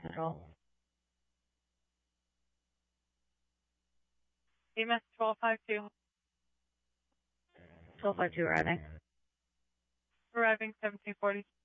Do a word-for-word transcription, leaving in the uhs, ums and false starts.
Central. E M S twelve five two. twelve five two arriving. Arriving seventeen forty.